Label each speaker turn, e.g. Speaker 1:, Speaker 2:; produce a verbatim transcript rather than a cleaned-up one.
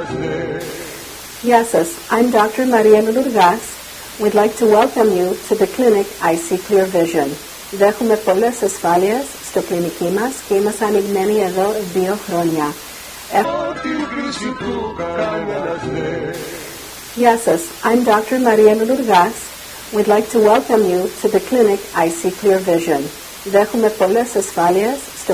Speaker 1: Γεια σας, I'm Doctor Maria Lourgas. We'd like to welcome you to the clinic I See Clear Vision. Δέχομαι πολλές ασφάλειες στο κλινική μας και είμαστε ανοιγμένοι εδώ δύο χρόνια. Γεια σας, I'm Doctor Maria Lourgas. We'd like to welcome you to the clinic I See Clear Vision. Δέχομαι πολλές ασφάλειες στο